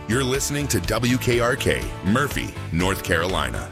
You're listening to WKRK, Murphy, North Carolina.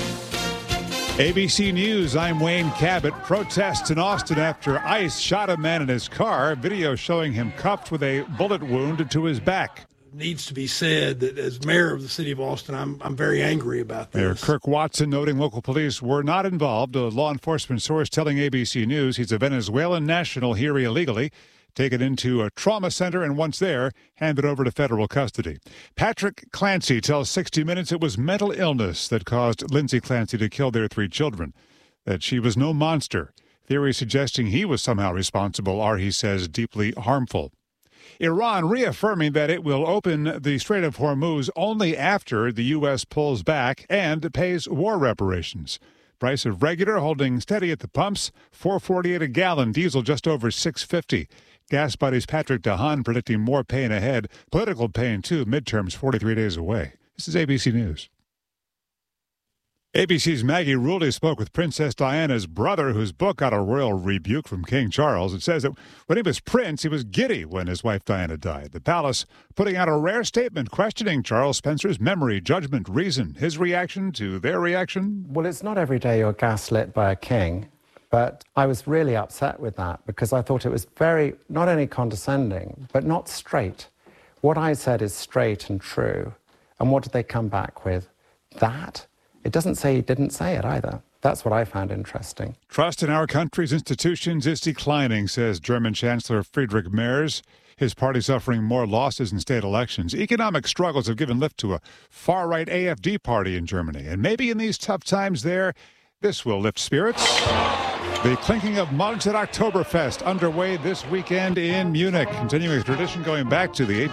ABC News, I'm Wayne Cabot. Protests in Austin after ICE shot a man in his car. Video showing him cuffed with a bullet wound to his back. Needs to be said that as mayor of the city of Austin, I'm very angry about this. Mayor Kirk Watson noting local police were not involved. A law enforcement source telling ABC News he's a Venezuelan national here illegally, taken into a trauma center, and once there, handed over to federal custody. Patrick Clancy tells 60 Minutes it was mental illness that caused Lindsay Clancy to kill their 3 children, that she was no monster. Theories suggesting he was somehow responsible are, he says, deeply harmful. Iran reaffirming that it will open the Strait of Hormuz only after the U.S. pulls back and pays war reparations. Price of regular holding steady at the pumps, $4.48 a gallon, diesel just over $6.50. Gas Buddies Patrick DeHaan predicting more pain ahead. Political pain, too. Midterms 43 days away. This is ABC News. ABC's Maggie Rulli spoke with Princess Diana's brother, whose book got a royal rebuke from King Charles. It says that when he was prince, he was giddy when his wife Diana died. The palace putting out a rare statement questioning Charles Spencer's memory, judgment, reason. His reaction to their reaction? Well, it's not every day you're gaslit by a king. But I was really upset with that because I thought it was very, not only condescending, but not straight. What I said is straight and true. And what did they come back with? That? It doesn't say he didn't say it either. That's what I found interesting. Trust in our country's institutions is declining, says German Chancellor Friedrich Merz. His party suffering more losses in state elections. Economic struggles have given lift to a far-right AfD party in Germany. And maybe in these tough times there, this will lift spirits. The clinking of mugs at Oktoberfest underway this weekend in Munich, continuing a tradition going back to the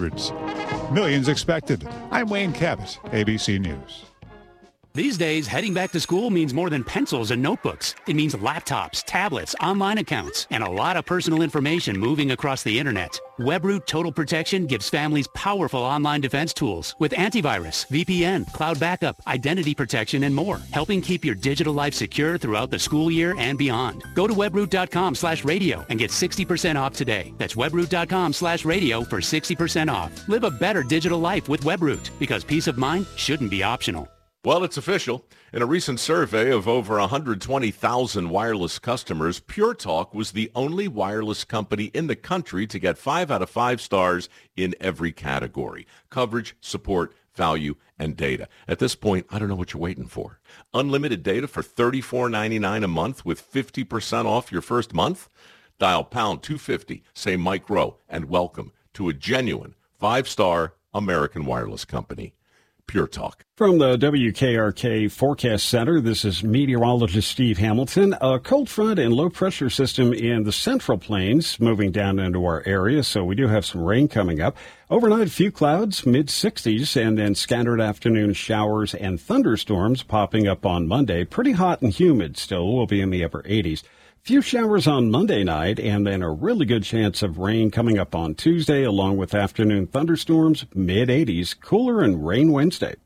1800s. Millions expected. I'm Wayne Cabot, ABC News. These days, heading back to school means more than pencils and notebooks. It means laptops, tablets, online accounts, and a lot of personal information moving across the internet. WebRoot Total Protection gives families powerful online defense tools with antivirus, VPN, cloud backup, identity protection, and more, helping keep your digital life secure throughout the school year and beyond. Go to webroot.com/radio and get 60% off today. That's webroot.com/radio for 60% off. Live a better digital life with WebRoot, because peace of mind shouldn't be optional. Well, it's official. In a recent survey of over 120,000 wireless customers, Pure Talk was the only wireless company in the country to get 5 out of 5 stars in every category: coverage, support, value, and data. At this point, I don't know what you're waiting for. Unlimited data for $34.99 a month with 50% off your first month? Dial pound 250, say Mike Rowe, and welcome to a genuine 5-star American wireless company. Pure Talk. From the WKRK Forecast Center, this is meteorologist Steve Hamilton. A cold front and low pressure system in the Central Plains moving down into our area, so we do have some rain coming up. Overnight, a few clouds, mid-60s, and then scattered afternoon showers and thunderstorms popping up on Monday. Pretty hot and humid still. We'll be in the upper 80s. Few showers on Monday night, and then a really good chance of rain coming up on Tuesday, along with afternoon thunderstorms, mid-80s, cooler and rain Wednesday.